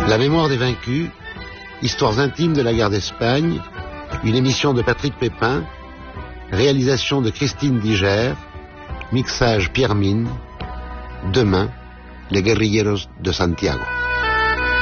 La mémoire des vaincus, histoires intimes de la guerre d'Espagne, une émission de Patrick Pépin, réalisation de Christine Diger, mixage Pierre Mine, demain, les guerrilleros de Santiago.